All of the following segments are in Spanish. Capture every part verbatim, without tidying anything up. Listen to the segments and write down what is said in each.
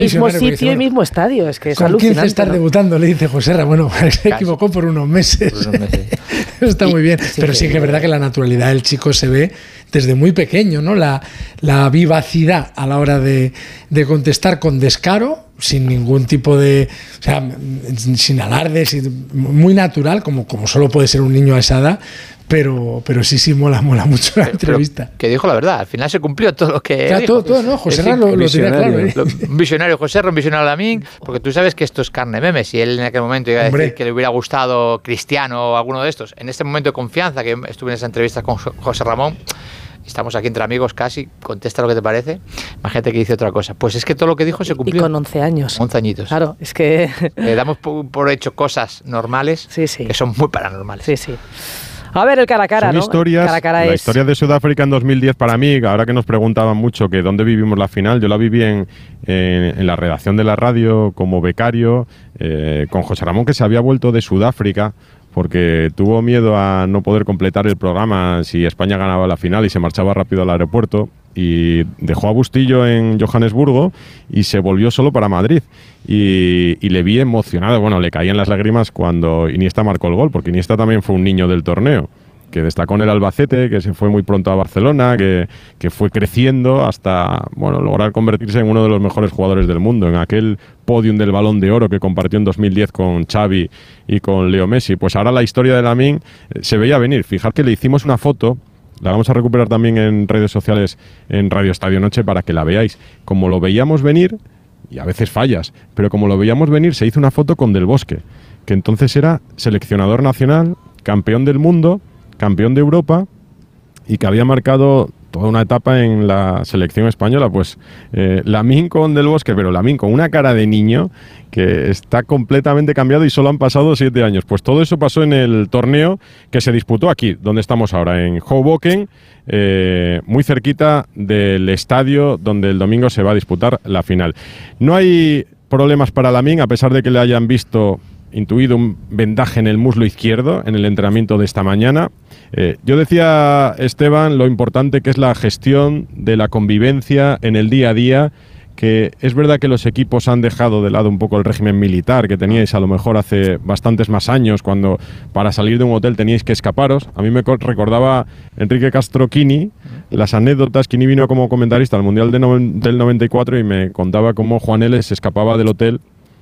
Mismo sitio y mismo estadio, es que es con alucinante. quince estar, ¿no?, debutando, le dice José Ra, bueno, se equivocó por unos meses. Por unos meses. Está y, muy bien, sí, pero sí que es verdad que la naturalidad del chico se ve desde muy pequeño, ¿no? La, la vivacidad a la hora de, de contestar con descaro, sin ningún tipo de, o sea, sin alardes, muy natural, como, como solo puede ser un niño a esa edad. Pero, pero sí, sí, mola, mola mucho la pero, entrevista. Pero que dijo la verdad, al final se cumplió todo lo que claro, dijo. todo, todo, ¿no? José Ra lo, lo tenía claro. ¿eh? Un visionario José Ra, un visionario Lamín, porque tú sabes que esto es carne meme. Si él en aquel momento iba a Hombre. decir que le hubiera gustado Cristiano o alguno de estos, en este momento de confianza, que estuve en esa entrevista con José Ramón, estamos aquí entre amigos casi, contesta lo que te parece. Imagínate que dice otra cosa. Pues es que todo lo que dijo se cumplió. Y con once años. once añitos. Claro, es que... Le damos por, por hecho cosas normales sí, sí. que son muy paranormales. Sí, sí. A ver, el cara a cara, Son ¿no? historias, cara a cara la es... historia de Sudáfrica en dos mil diez para mí, ahora que nos preguntaban mucho que dónde vivimos la final, yo la viví en, en, en la redacción de la radio como becario, eh, con José Ramón, que se había vuelto de Sudáfrica porque tuvo miedo a no poder completar el programa si España ganaba la final y se marchaba rápido al aeropuerto y dejó a Bustillo en Johannesburgo y se volvió solo para Madrid y, y le vi emocionado, bueno, le caían las lágrimas cuando Iniesta marcó el gol, porque Iniesta también fue un niño del torneo, que destacó en el Albacete, que se fue muy pronto a Barcelona, que, que fue creciendo hasta, bueno, lograr convertirse en uno de los mejores jugadores del mundo, en aquel podium del Balón de Oro que compartió en dos mil diez con Xavi y con Leo Messi. Pues ahora la historia de Lamine eh, se veía venir. Fijar que le hicimos una foto, la vamos a recuperar también en redes sociales en Radio Estadio Noche para que la veáis. Como lo veíamos venir, y a veces fallas, pero como lo veíamos venir, se hizo una foto con Del Bosque, que entonces era seleccionador nacional, campeón del mundo, campeón de Europa y que había marcado toda una etapa en la selección española. Pues eh, Lamine con Del Bosque, pero Lamine con una cara de niño que está completamente cambiado y solo han pasado siete años. Pues todo eso pasó en el torneo que se disputó aquí, donde estamos ahora, en Hoboken, eh, muy cerquita del estadio donde el domingo se va a disputar la final. No hay problemas para Lamine, a pesar de que le hayan visto intuido un vendaje en el muslo izquierdo en el entrenamiento de esta mañana. Eh, yo decía, Esteban, lo importante que es la gestión de la convivencia en el día a día, que es verdad que los equipos han dejado de lado un poco el régimen militar que teníais a lo mejor hace bastantes más años, cuando para salir de un hotel teníais que escaparos. A mí me recordaba Enrique Castro Quini las anécdotas. Quini vino como comentarista al Mundial de no, del noventa y cuatro y me contaba cómo Juan L. se escapaba del hotel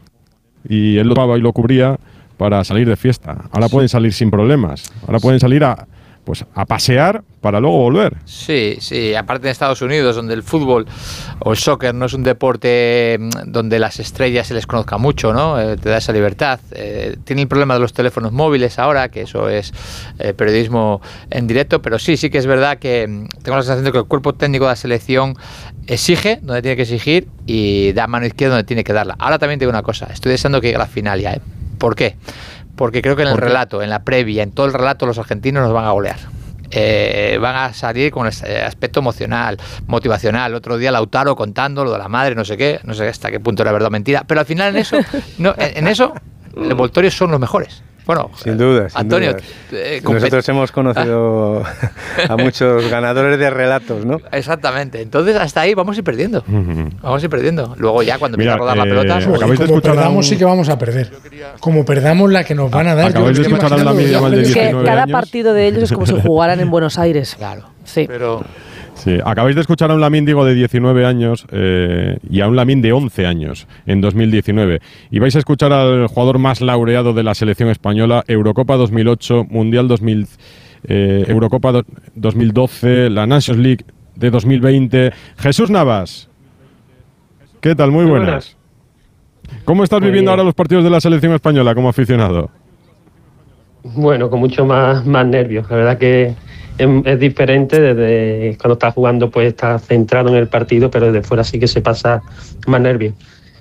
y él lo tapaba y lo cubría para salir de fiesta. Ahora pueden salir sin problemas. Ahora pueden salir a, pues, a pasear para luego volver. Sí, sí. Aparte en Estados Unidos, donde el fútbol o el soccer no es un deporte donde las estrellas se les conozca mucho, ¿no? Eh, te da esa libertad. Eh, tiene el problema de los teléfonos móviles ahora, que eso es eh, periodismo en directo, pero sí, sí que es verdad que tengo la sensación de que el cuerpo técnico de la selección exige donde tiene que exigir y da mano izquierda donde tiene que darla. Ahora también te digo una cosa, estoy deseando que llegue la final ya, ¿eh? ¿Por qué? Porque creo que en el relato, en la previa, en todo el relato, los argentinos nos van a golear. Eh, van a salir con ese aspecto emocional, motivacional. Otro día Lautaro contando lo de la madre, no sé qué, no sé hasta qué punto era verdad o mentira, pero al final en eso, no, en, en eso, los envoltorios son los mejores. Bueno, sin duda, sin Antonio, duda. Eh, nosotros hemos conocido a muchos ganadores de relatos, ¿no? Exactamente. Entonces hasta ahí vamos a ir perdiendo. Vamos a ir perdiendo. Luego ya cuando empieza a rodar eh, la pelota, acabáis de como perdamos un... sí que vamos a perder. Como perdamos la que nos van a dar. Acabáis de escuchar a la media mal de diecinueve años. Cada partido de ellos es como si jugaran en Buenos Aires. Claro. Sí. Pero Sí, acabáis de escuchar a un Lamine, digo, de diecinueve años eh, y a un Lamine de once años en dos mil diecinueve. Y vais a escuchar al jugador más laureado de la selección española, Eurocopa dos mil ocho, Mundial dos mil, eh, Eurocopa do, dos mil doce, la Nations League de dos mil veinte. Jesús Navas, ¿qué tal? Muy buenas. ¿Cómo estás Muy viviendo bien. ahora los partidos de la selección española como aficionado? Bueno, con mucho más, más nervios. La verdad que es, es diferente. Desde cuando estás jugando, pues estás centrado en el partido, pero desde fuera sí que se pasa más nervios.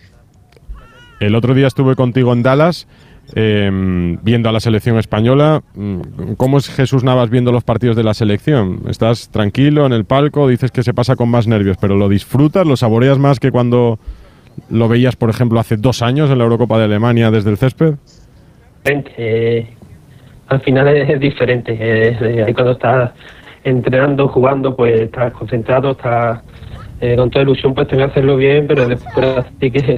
El otro día estuve contigo en Dallas, eh, viendo a la selección española. ¿Cómo es Jesús Navas viendo los partidos de la selección? ¿Estás tranquilo en el palco? Dices que se pasa con más nervios, pero ¿lo disfrutas? ¿Lo saboreas más que cuando lo veías, por ejemplo, hace dos años en la Eurocopa de Alemania desde el césped? Eh, al final es, es diferente. Eh, ahí cuando estás entrenando, jugando, pues estás concentrado, estás eh, con toda ilusión pues tengo que hacerlo bien, pero después sí que